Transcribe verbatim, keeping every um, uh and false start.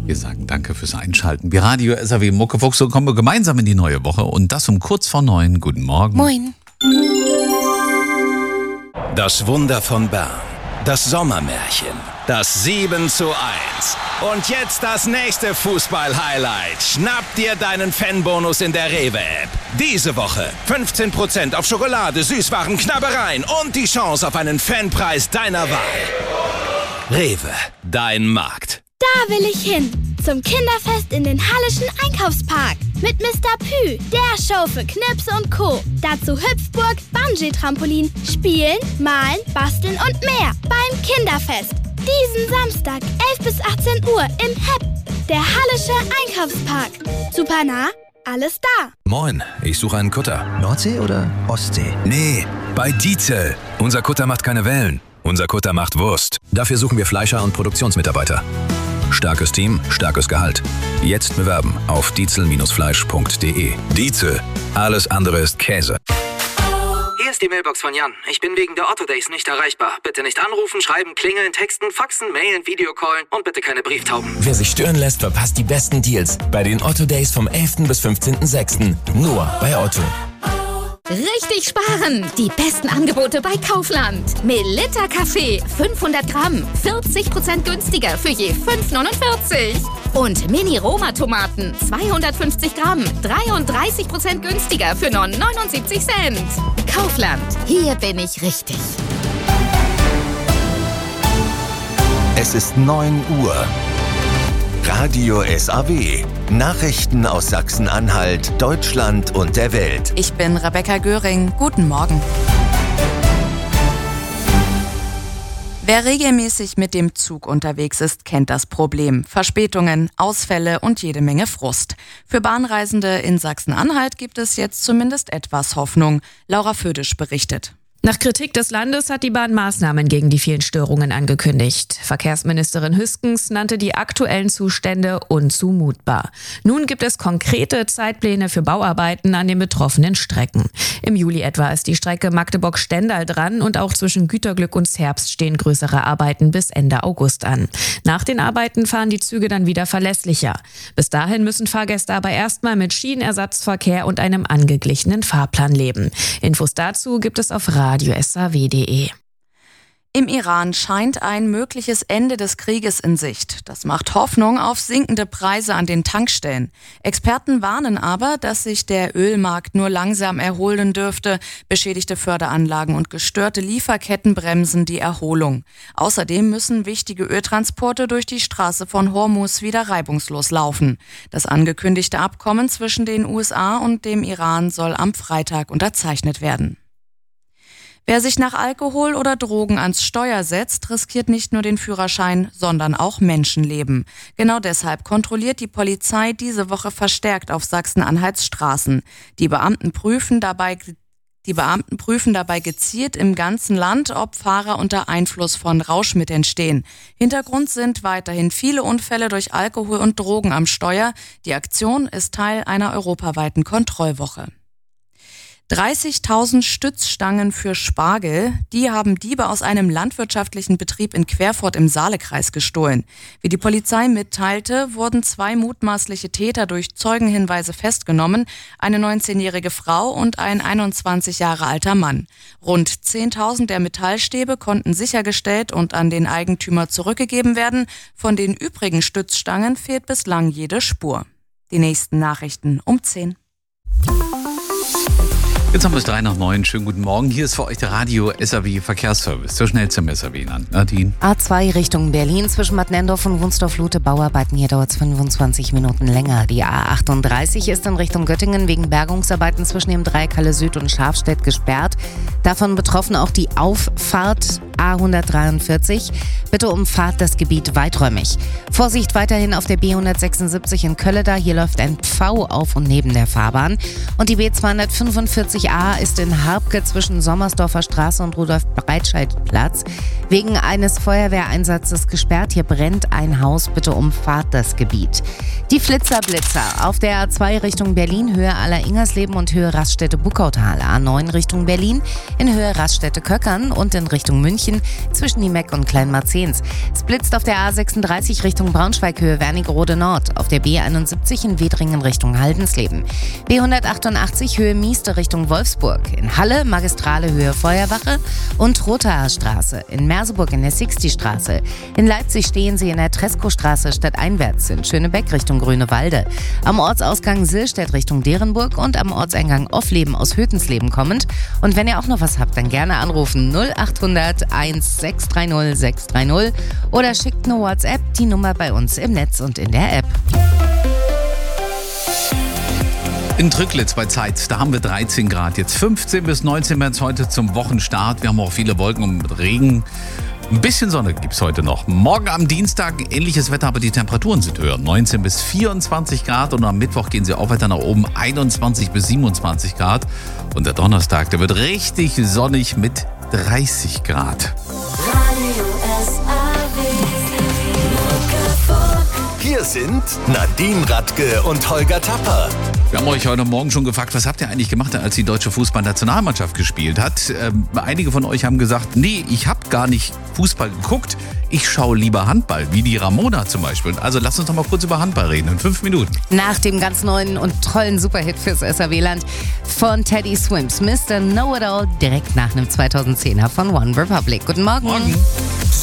Wir sagen danke fürs Einschalten. Wir Radio S R W Muckefuchs, so kommen wir gemeinsam in die neue Woche und das um kurz vor neun. Guten Morgen. Moin. Das Wunder von Bern. Das Sommermärchen. Das sieben zu eins. Und jetzt das nächste Fußball-Highlight. Schnapp dir deinen Fanbonus in der Rewe-App. Diese Woche fünfzehn Prozent auf Schokolade, Süßwaren, Knabbereien und die Chance auf einen Fanpreis deiner Wahl. Rewe, dein Markt. Da will ich hin. Zum Kinderfest in den Hallischen Einkaufspark. Mit Mister Pü, der Show für Knips und Co. Dazu Hüpfburg, Bungee-Trampolin, Spielen, Malen, Basteln und mehr. Beim Kinderfest. Diesen Samstag, elf bis achtzehn Uhr im H E P. Der Hallische Einkaufspark. Super nah, alles da. Moin, ich suche einen Kutter. Nordsee oder Ostsee? Nee, bei Dietzel. Unser Kutter macht keine Wellen. Unser Kutter macht Wurst. Dafür suchen wir Fleischer und Produktionsmitarbeiter. Starkes Team, starkes Gehalt. Jetzt bewerben auf dietzel Bindestrich fleisch punkt de. Dietzel. Alles andere ist Käse. Hier ist die Mailbox von Jan. Ich bin wegen der Otto Days nicht erreichbar. Bitte nicht anrufen, schreiben, klingeln, texten, faxen, mailen, Videocallen und bitte keine Brieftauben. Wer sich stören lässt, verpasst die besten Deals bei den Otto Days vom elften bis fünfzehnten sechsten Nur bei Otto. Richtig sparen! Die besten Angebote bei Kaufland. Melitta Kaffee, fünfhundert Gramm, vierzig Prozent günstiger für je fünf neunundvierzig. Und Mini-Roma-Tomaten, zweihundertfünfzig Gramm, dreiunddreißig Prozent günstiger für nur neunundsiebzig Cent. Kaufland, hier bin ich richtig. Es ist neun Uhr. Radio S A W. Nachrichten aus Sachsen-Anhalt, Deutschland und der Welt. Ich bin Rebecca Göring. Guten Morgen. Wer regelmäßig mit dem Zug unterwegs ist, kennt das Problem. Verspätungen, Ausfälle und jede Menge Frust. Für Bahnreisende in Sachsen-Anhalt gibt es jetzt zumindest etwas Hoffnung. Laura Födisch berichtet. Nach Kritik des Landes hat die Bahn Maßnahmen gegen die vielen Störungen angekündigt. Verkehrsministerin Hüskens nannte die aktuellen Zustände unzumutbar. Nun gibt es konkrete Zeitpläne für Bauarbeiten an den betroffenen Strecken. Im Juli etwa ist die Strecke Magdeburg-Stendal dran und auch zwischen Güterglück und Zerbst stehen größere Arbeiten bis Ende August an. Nach den Arbeiten fahren die Züge dann wieder verlässlicher. Bis dahin müssen Fahrgäste aber erstmal mit Schienenersatzverkehr und einem angeglichenen Fahrplan leben. Infos dazu gibt es auf radio S A W punkt de. Im Iran scheint ein mögliches Ende des Krieges in Sicht. Das macht Hoffnung auf sinkende Preise an den Tankstellen. Experten warnen aber, dass sich der Ölmarkt nur langsam erholen dürfte. Beschädigte Förderanlagen und gestörte Lieferketten bremsen die Erholung. Außerdem müssen wichtige Öltransporte durch die Straße von Hormuz wieder reibungslos laufen. Das angekündigte Abkommen zwischen den U S A und dem Iran soll am Freitag unterzeichnet werden. Wer sich nach Alkohol oder Drogen ans Steuer setzt, riskiert nicht nur den Führerschein, sondern auch Menschenleben. Genau deshalb kontrolliert die Polizei diese Woche verstärkt auf Sachsen-Anhalts Straßen. Die Beamten prüfen dabei Die Beamten prüfen dabei gezielt im ganzen Land, ob Fahrer unter Einfluss von Rauschmitteln stehen. Hintergrund sind weiterhin viele Unfälle durch Alkohol und Drogen am Steuer. Die Aktion ist Teil einer europaweiten Kontrollwoche. dreißigtausend Stützstangen für Spargel, die haben Diebe aus einem landwirtschaftlichen Betrieb in Querfurt im Saalekreis gestohlen. Wie die Polizei mitteilte, wurden zwei mutmaßliche Täter durch Zeugenhinweise festgenommen, eine neunzehnjährige Frau und ein einundzwanzig Jahre alter Mann. Rund zehntausend der Metallstäbe konnten sichergestellt und an den Eigentümer zurückgegeben werden. Von den übrigen Stützstangen fehlt bislang jede Spur. Die nächsten Nachrichten um zehn. Jetzt haben wir es drei nach neun. Schönen guten Morgen. Hier ist für euch der Radio S R W Verkehrsservice. So schnell zum S R W-Land. Nadine. A zwei Richtung Berlin zwischen Bad Nenndorf und Wunsdorf-Lute Bauarbeiten. Hier dauert es fünfundzwanzig Minuten länger. Die A achtunddreißig ist in Richtung Göttingen wegen Bergungsarbeiten zwischen dem Dreieck Halle Süd und Schafstedt gesperrt. Davon betroffen auch die Auffahrt A hundertdreiundvierzig. Bitte umfahrt das Gebiet weiträumig. Vorsicht weiterhin auf der B hundertsechsundsiebzig in Kölleda. Hier läuft ein Pfau auf und neben der Fahrbahn. Und die B zweihundertfünfundvierzig A ist in Harbke zwischen Sommersdorfer Straße und Rudolf-Breitscheid-Platz wegen eines Feuerwehreinsatzes gesperrt. Hier brennt ein Haus. Bitte umfahrt das Gebiet. Die Flitzerblitzer auf der A zwei Richtung Berlin, Höhe Aller-Ingersleben und Höhe Raststätte Buckautal. A neun Richtung Berlin, in Höhe Raststätte Köckern und in Richtung München München zwischen Niemeck und Kleinmarzens. Es blitzt auf der A sechsunddreißig Richtung Braunschweig, Höhe Wernigerode Nord. Auf der B einundsiebzig in Wedringen Richtung Haldensleben. B hundertachtundachtzig Höhe Mieste Richtung Wolfsburg. In Halle Magistrale Höhe Feuerwache und Rothaar Straße. In Merseburg in der Sixty-Straße. In Leipzig stehen Sie in der Treskostraße stadteinwärts. In Schönebeck Richtung Grünewalde. Am Ortsausgang Sillstedt Richtung Derenburg und am Ortseingang Offleben aus Hötensleben kommend. Und wenn ihr auch noch was habt, dann gerne anrufen null achthundert eins sechs drei null sechs drei null oder schickt eine WhatsApp, die Nummer bei uns im Netz und in der App. In Trücklitz bei Zeitz, da haben wir dreizehn Grad. Jetzt fünfzehn bis neunzehn März heute zum Wochenstart. Wir haben auch viele Wolken und Regen. Ein bisschen Sonne gibt's heute noch. Morgen am Dienstag ähnliches Wetter, aber die Temperaturen sind höher. neunzehn bis vierundzwanzig Grad und am Mittwoch gehen sie auch weiter nach oben. einundzwanzig bis siebenundzwanzig Grad. Und der Donnerstag, der wird richtig sonnig mit dreißig Grad. Hier sind Nadine Radke und Holger Tapper. Wir haben euch heute Morgen schon gefragt, was habt ihr eigentlich gemacht, als die deutsche Fußballnationalmannschaft gespielt hat? Ähm, einige von euch haben gesagt, nee, ich habe gar nicht Fußball geguckt. Ich schaue lieber Handball, wie die Ramona zum Beispiel. Also lasst uns doch mal kurz über Handball reden, in fünf Minuten. Nach dem ganz neuen und tollen Superhit fürs S R W-Land von Teddy Swims, Mister Know-It-All, direkt nach einem zweitausendzehner von One Republic. Guten Morgen. Morgen.